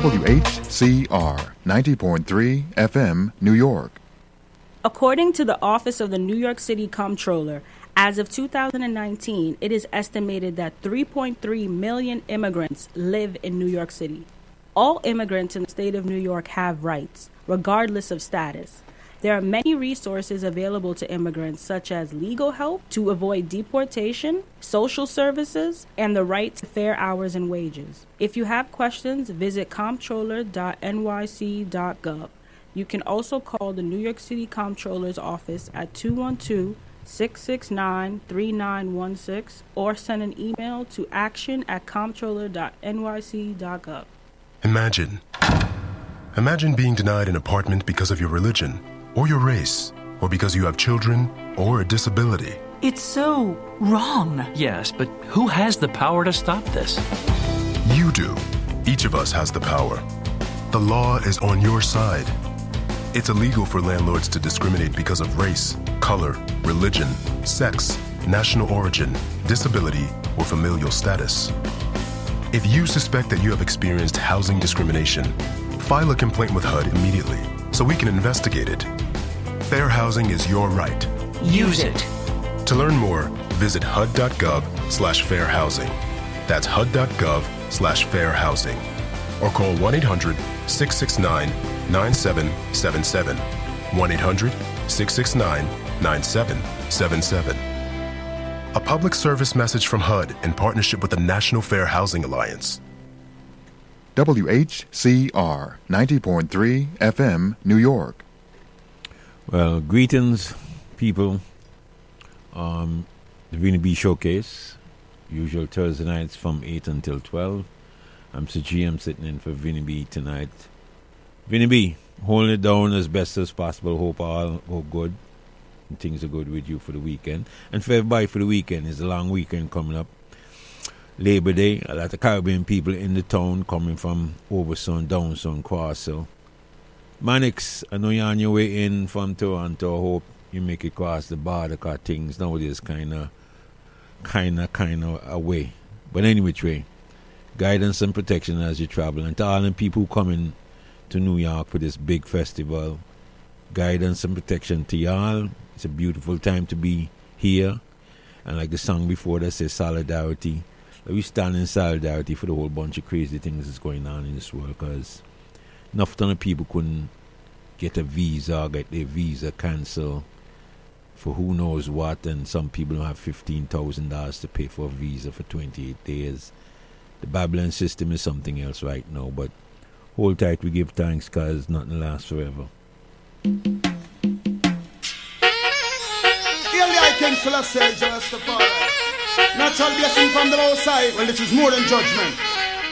WHCR 90.3 FM, New York. According to the Office of the New York City Comptroller, as of 2019, it is estimated that 3.3 million immigrants live in New York City. All immigrants in the state of New York have rights, regardless of status. There are many resources available to immigrants, such as legal help to avoid deportation, social services, and the right to fair hours and wages. If you have questions, visit comptroller.nyc.gov. You can also call the New York City Comptroller's office at 212-669-3916 or send an email to action@comptroller.nyc.gov. Imagine being denied an apartment because of your religion, or your race, or because you have children, or a disability. It's so wrong. Yes, but who has the power to stop this? You do. Each of us has the power. The law is on your side. It's illegal for landlords to discriminate because of race, color, religion, sex, national origin, disability, or familial status. If you suspect that you have experienced housing discrimination, file a complaint with HUD immediately so we can investigate it. Fair housing is your right. Use it. To learn more, visit hud.gov/fairhousing. That's hud.gov/fairhousing. Or call 1-800-669-9777. 1-800-669-9777. A public service message from HUD in partnership with the National Fair Housing Alliance. WHCR 90.3 FM, New York. Well, greetings, people. The Vinny B Showcase, usual Thursday nights from 8 until 12. I'm Sir G. I'm sitting in for Vinny B tonight. Vinny B, holding it down as best as possible. Hope good. And things are good with you for the weekend. And for everybody for the weekend, it's a long weekend coming up. Labor Day, a lot of Caribbean people in the town coming from Overson, Downson, Cross. So, Mannix, I know you're on your way in from Toronto. I hope you make it across the border because things nowadays kind of away. But anyway, way, guidance and protection as you travel. And to all the people who coming to New York for this big festival, guidance and protection to y'all. It's a beautiful time to be here. And like the song before that says solidarity. We stand in solidarity for the whole bunch of crazy things that's going on in this world because enough ton of people couldn't get a visa or get their visa cancelled for who knows what, and some people don't have $15,000 to pay for a visa for 28 days. The Babylon system is something else right now, but hold tight, we give thanks because nothing lasts forever. Natural blessing from the outside. Well, this is more than judgment.